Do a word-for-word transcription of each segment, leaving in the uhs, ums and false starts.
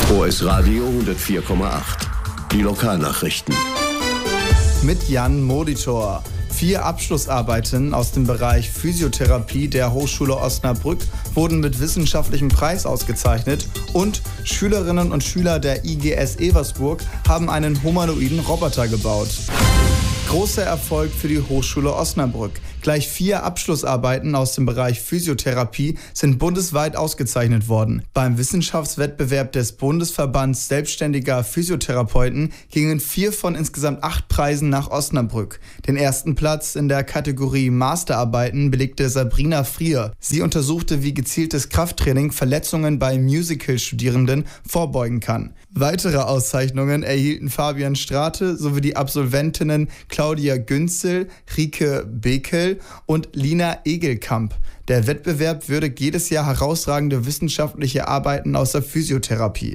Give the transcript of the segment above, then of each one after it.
O S Radio hundertvier Komma acht. Die Lokalnachrichten. Mit Jan Molitor. Vier Abschlussarbeiten aus dem Bereich Physiotherapie der Hochschule Osnabrück wurden mit wissenschaftlichem Preis ausgezeichnet und Schülerinnen und Schüler der I G S Eversburg haben einen humanoiden Roboter gebaut. Großer Erfolg für die Hochschule Osnabrück. Gleich vier Abschlussarbeiten aus dem Bereich Physiotherapie sind bundesweit ausgezeichnet worden. Beim Wissenschaftswettbewerb des Bundesverbands Selbstständiger Physiotherapeuten gingen vier von insgesamt acht Preisen nach Osnabrück. Den ersten Platz in der Kategorie Masterarbeiten belegte Sabrina Frier. Sie untersuchte, wie gezieltes Krafttraining Verletzungen bei Musical-Studierenden vorbeugen kann. Weitere Auszeichnungen erhielten Fabian Strate sowie die Absolventinnen Claudia Günzel, Rike Bekel und Lina Egelkamp. Der Wettbewerb würdigt jedes Jahr herausragende wissenschaftliche Arbeiten aus der Physiotherapie.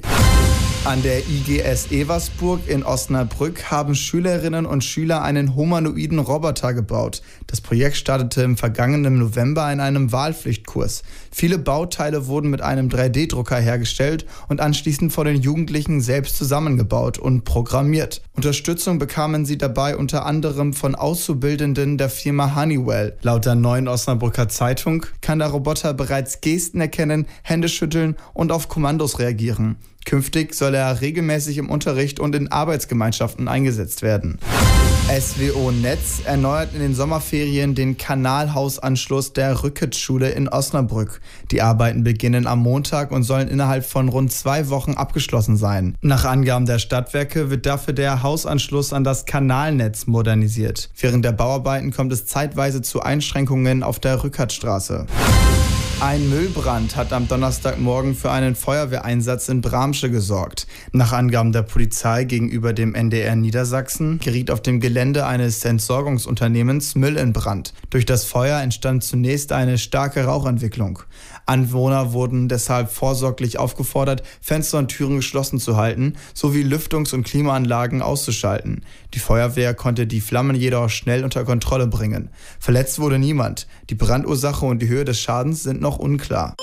An der I G S Eversburg in Osnabrück haben Schülerinnen und Schüler einen humanoiden Roboter gebaut. Das Projekt startete im vergangenen November in einem Wahlpflichtkurs. Viele Bauteile wurden mit einem drei D Drucker hergestellt und anschließend von den Jugendlichen selbst zusammengebaut und programmiert. Unterstützung bekamen sie dabei unter anderem von Auszubildenden der Firma Honeywell. Laut der Neuen Osnabrücker Zeitung kann der Roboter bereits Gesten erkennen, Hände schütteln und auf Kommandos reagieren. Künftig soll er regelmäßig im Unterricht und in Arbeitsgemeinschaften eingesetzt werden. S W O Netz erneuert in den Sommerferien den Kanalhausanschluss der Rückert-Schule in Osnabrück. Die Arbeiten beginnen am Montag und sollen innerhalb von rund zwei Wochen abgeschlossen sein. Nach Angaben der Stadtwerke wird dafür der Hausanschluss an das Kanalnetz modernisiert. Während der Bauarbeiten kommt es zeitweise zu Einschränkungen auf der Rückertstraße. Ein Müllbrand hat am Donnerstagmorgen für einen Feuerwehreinsatz in Bramsche gesorgt. Nach Angaben der Polizei gegenüber dem N D R Niedersachsen geriet auf dem Gelände eines Entsorgungsunternehmens Müll in Brand. Durch das Feuer entstand zunächst eine starke Rauchentwicklung. Anwohner wurden deshalb vorsorglich aufgefordert, Fenster und Türen geschlossen zu halten, sowie Lüftungs- und Klimaanlagen auszuschalten. Die Feuerwehr konnte die Flammen jedoch schnell unter Kontrolle bringen. Verletzt wurde niemand. Die Brandursache und die Höhe des Schadens sind noch unklar.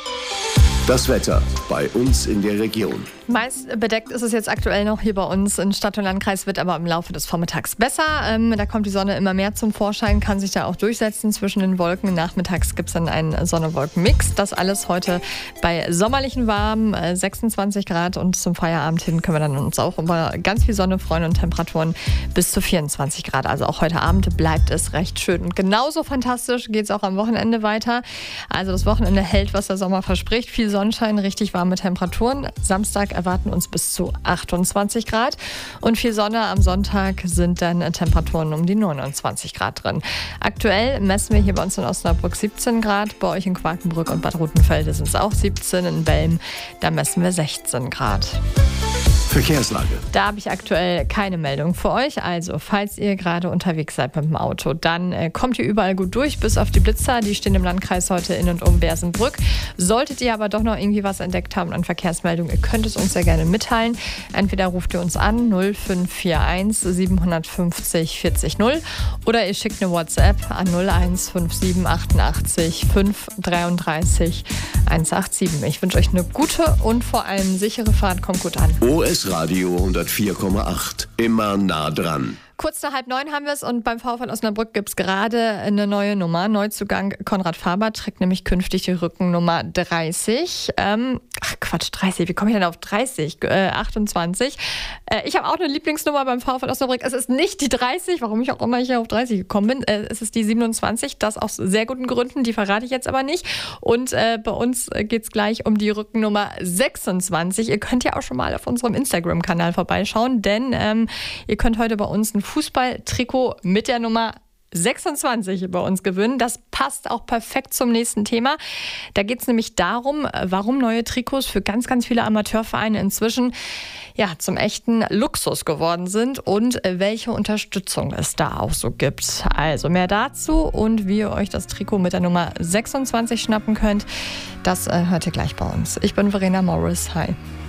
Das Wetter bei uns in der Region. Meist bedeckt ist es jetzt aktuell noch hier bei uns in Stadt und Landkreis, wird aber im Laufe des Vormittags besser. Ähm, da kommt die Sonne immer mehr zum Vorschein, kann sich da auch durchsetzen zwischen den Wolken. Nachmittags gibt es dann einen Sonne-Wolken-Mix. Das alles heute bei sommerlichen Warmen, äh, sechsundzwanzig Grad, und zum Feierabend hin können wir dann uns auch über ganz viel Sonne freuen und Temperaturen bis zu vierundzwanzig Grad. Also auch heute Abend bleibt es recht schön. Und genauso fantastisch geht es auch am Wochenende weiter. Also das Wochenende hält, was der Sommer verspricht. Viel Sonnenschein, richtig warme Temperaturen. Samstag erwarten uns bis zu achtundzwanzig Grad und viel Sonne. Am Sonntag sind dann Temperaturen um die neunundzwanzig Grad drin. Aktuell messen wir hier bei uns in Osnabrück siebzehn Grad, bei euch in Quakenbrück und Bad Rutenfelde sind es auch siebzehn, in Belm, da messen wir sechzehn Grad. Verkehrslage. Da habe ich aktuell keine Meldung für euch. Also, falls ihr gerade unterwegs seid mit dem Auto, dann äh, kommt ihr überall gut durch, bis auf die Blitzer. Die stehen im Landkreis heute in und um Bersenbrück. Solltet ihr aber doch noch irgendwie was entdeckt haben an Verkehrsmeldung, ihr könnt es uns sehr gerne mitteilen. Entweder ruft ihr uns an null fünf vier eins sieben fünf null vierzig null oder ihr schickt eine WhatsApp an null eins fünf sieben achtundachtzig fünf dreiunddreißig hundertsiebenundachtzig. Ich wünsche euch eine gute und vor allem sichere Fahrt. Kommt gut an. O S Radio hundertvier Komma acht. Immer nah dran. Kurz nach halb neun haben wir es und beim VfL Osnabrück gibt es gerade eine neue Nummer. Neuzugang Konrad Faber trägt nämlich künftig die Rückennummer dreißig. Ähm, ach Quatsch, dreißig, wie komme ich denn auf dreißig? Äh, achtundzwanzig. Äh, ich habe auch eine Lieblingsnummer beim VfL Osnabrück. Es ist nicht die dreißig, warum ich auch immer hier auf dreißig gekommen bin. Äh, es ist die siebenundzwanzig, das aus sehr guten Gründen, die verrate ich jetzt aber nicht. Und äh, bei uns geht es gleich um die Rückennummer sechsundzwanzig. Ihr könnt ja auch schon mal auf unserem Instagram-Kanal vorbeischauen, denn ähm, ihr könnt heute bei uns ein Fußballtrikot mit der Nummer sechsundzwanzig bei uns gewinnen. Das passt auch perfekt zum nächsten Thema. Da geht es nämlich darum, warum neue Trikots für ganz, ganz viele Amateurvereine inzwischen ja, zum echten Luxus geworden sind und welche Unterstützung es da auch so gibt. Also mehr dazu und wie ihr euch das Trikot mit der Nummer sechsundzwanzig schnappen könnt, das äh, hört ihr gleich bei uns. Ich bin Verena Morris. Hi.